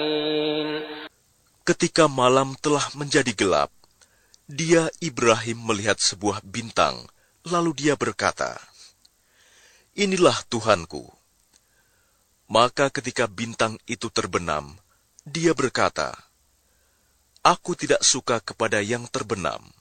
Ketika malam telah menjadi gelap, dia Ibrahim melihat sebuah bintang, lalu dia berkata, "Inilah Tuhanku." Maka ketika bintang itu terbenam, dia berkata, "Aku tidak suka kepada yang terbenam."